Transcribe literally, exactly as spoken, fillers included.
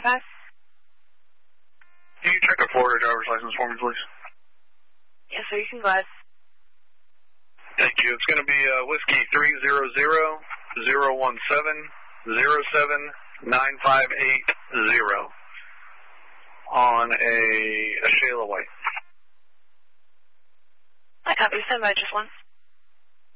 pass? Can you check a Florida driver's license for me, please? Yes, sir, you can go ahead. Thank you. It's going to be uh, whiskey three zero zero zero one seven zero seven nine five eight zero on a, a Shayla White. I copy. Stand by just one.